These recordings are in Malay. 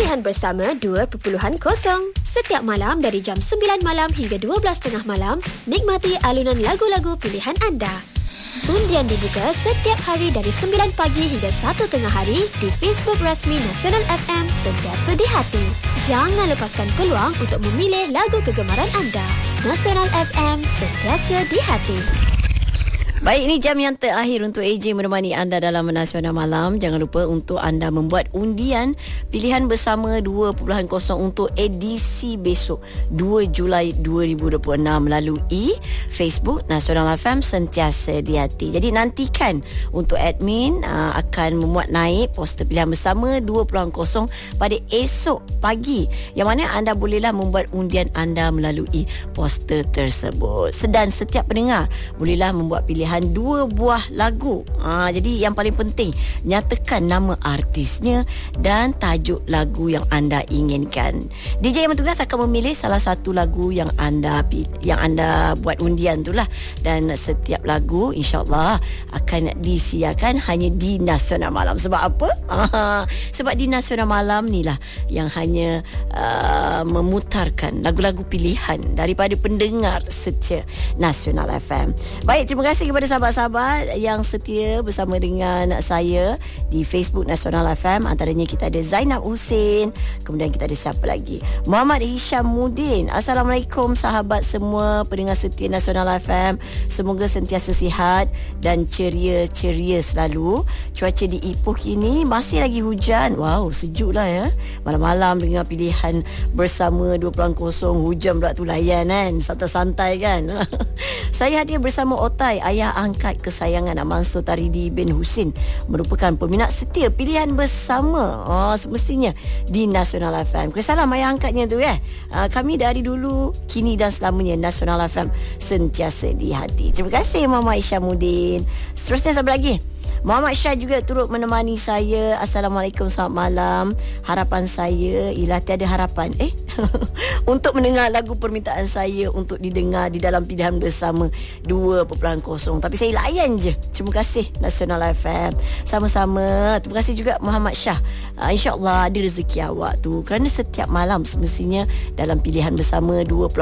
Pilihan Bersama 2.0. Setiap malam dari jam 9 malam hingga 12.30 malam, nikmati alunan lagu-lagu pilihan anda. Undian dibuka setiap hari dari 9 pagi hingga 1 tengah hari di Facebook rasmi Nasional FM, sentiasa di hati. Jangan lepaskan peluang untuk memilih lagu kegemaran anda. Nasional FM, sentiasa di hati. Baik, ini jam yang terakhir untuk AJ menemani anda dalam Nasional Malam. Jangan lupa untuk anda membuat undian pilihan bersama 2.0 untuk edisi besok 2 Julai 2026 melalui Facebook Nasional FM, sentiasa di hati. Jadi nantikan untuk admin akan memuat naik poster pilihan bersama 2.0 pada esok pagi, yang mana anda bolehlah membuat undian anda melalui poster tersebut. Dan setiap pendengar bolehlah membuat pilihan 2 buah lagu. Jadi yang paling penting, nyatakan nama artisnya dan tajuk lagu yang anda inginkan. DJ yang bertugas akan memilih salah satu lagu yang anda buat undian itulah, dan setiap lagu insya-Allah akan disiarkan hanya di Nasional Malam. Sebab apa? Sebab di Nasional Malam ni lah yang hanya memutarkan lagu-lagu pilihan daripada pendengar setia Nasional FM. Baik, terima kasih kepada sahabat-sahabat yang setia bersama dengan saya di Facebook Nasional FM. Antaranya kita ada Zainab Hussein, kemudian kita ada siapa lagi? Muhammad Hishamuddin. Assalamualaikum sahabat semua pendengar setia Nasional FM. Semoga sentiasa sihat dan ceria-ceria selalu. Cuaca di Ipoh kini masih lagi hujan. Wow, sejuk lah ya. Malam-malam dengar pilihan bersama 2.0, hujan pula tu layan kan. Santai-santai kan. Saya hadir bersama Otai, ayah angkat kesayangan Mansur Taridi bin Husin, merupakan peminat setia pilihan bersama semestinya di Nasional FM. Salam ayah angkatnya tu kami dari dulu, kini dan selamanya Nasional FM, sentiasa di hati. Terima kasih Muhammad Isyamuddin. Seterusnya siapa lagi? Muhammad Syah juga turut menemani saya. Assalamualaikum, selamat malam. Harapan saya ialah tiada harapan untuk mendengar lagu permintaan saya untuk didengar di dalam pilihan bersama 2.0. Tapi saya layan je. Terima kasih Nasional FM. Sama-sama. Terima kasih juga Muhammad Syah. InsyaAllah ada rezeki awak tu, kerana setiap malam semestinya dalam pilihan bersama 2.0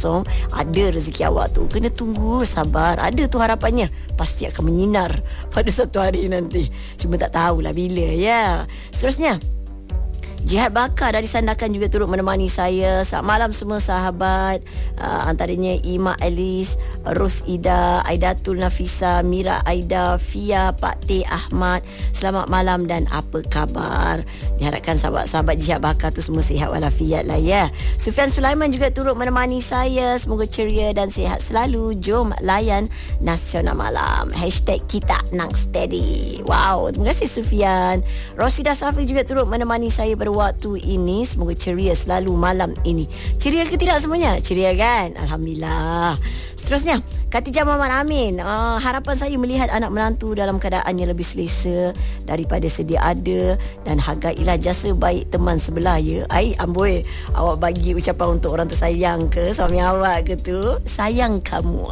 ada rezeki awak tu. Kena tunggu, sabar. Ada tu harapannya, pasti akan menyinar pada satu hari nanti. Cuma tak tahulah bila ya. Seterusnya Jihad Bakar dari Sandakan juga turut menemani saya. Selamat malam semua sahabat. Antaranya Ima Alice, Ros Ida, Aidatul Nafisa, Mira Aida, Fia, Pak T Ahmad. Selamat malam dan apa khabar? Diharapkan sahabat-sahabat Jihad Bakar tu semua sihat walafiat lah ya. Sufian Sulaiman juga turut menemani saya. Semoga ceria dan sihat selalu. Jom layan Nasional Malam. #kita nang steady. Wow, terima kasih Sufian. Rosida Safi juga turut menemani saya pada waktu ini. Semoga ceria selalu malam ini. Ceria ke tidak semuanya? Ceria kan? Alhamdulillah. Seterusnya Khatijah Muhammad Amin. Harapan saya melihat anak menantu dalam keadaan yang lebih selesa daripada sedia ada, dan hargailah jasa baik teman sebelah ya. Amboi, awak bagi ucapan untuk orang tersayang ke suami awak ke tu? Sayang kamu.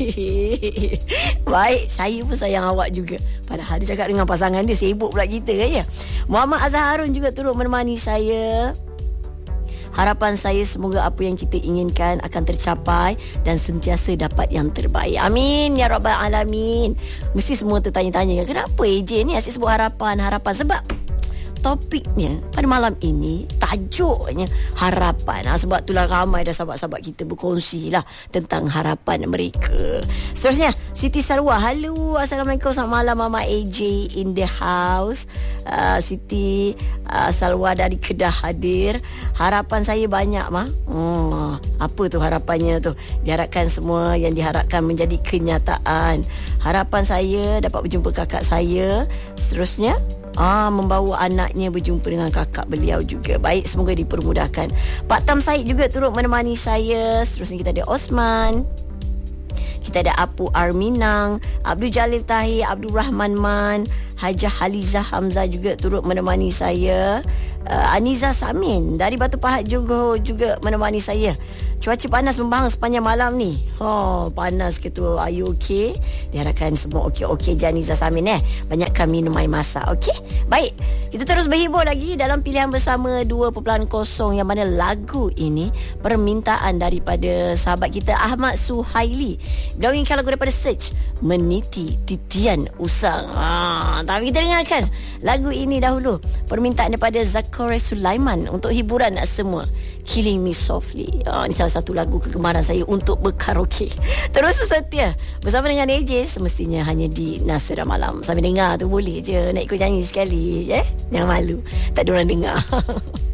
Baik, saya pun sayang awak juga. Padahal dia cakap dengan pasangan dia sibuk pula kita ya. Muhammad Azhar Harun juga turut menemani saya. Harapan saya semoga apa yang kita inginkan akan tercapai dan sentiasa dapat yang terbaik. Amin ya rabbal alamin. Mesti semua tertanya-tanya, kenapa AJ ni asyik sebut harapan? Sebab topiknya pada malam ini tajuknya harapan. Sebab itulah ramai dah sahabat-sahabat kita berkongsi lah tentang harapan mereka. Seterusnya Siti Sarwa. Halo, Assalamualaikum, selamat malam Mama AJ in the house. Siti Sarwa dari Kedah hadir. Harapan saya banyak apa tu harapannya tu? Diharapkan semua yang diharapkan menjadi kenyataan. Harapan saya dapat berjumpa kakak saya. Seterusnya membawa anaknya berjumpa dengan kakak beliau juga. Baik, semoga dipermudahkan. Pak Tam Said juga turut menemani saya. Seterusnya kita ada Osman, kita ada Apu Arminang, Abdul Jalil Tahir, Abdul Rahman Man, Hajah Halizah Hamzah juga turut menemani saya. Aniza Samin dari Batu Pahat juga menemani saya. Cuaca panas membahang sepanjang malam ni. Panas ke tu? Are you okay? Diharapkan semua okey-okey je Aniza Samin Banyakkan minum air masak, okey? Baik, kita terus berhibur lagi dalam pilihan bersama 2.0 yang mana lagu ini permintaan daripada sahabat kita Ahmad Suhaili. Beliau inginkan lagu daripada Search, Meniti Titian Usang. Tapi kita dengarkan lagu ini dahulu. Permintaan daripada Zakaria Sulaiman untuk hiburan semua. Killing Me Softly. Ini salah satu lagu kegemaran saya untuk berkaraoke. Terus setia bersama dengan AJ, semestinya hanya di Nasihat Malam. Sambil dengar tu boleh je nak ikut nyanyi sekali, Jangan malu, tak ada orang dengar.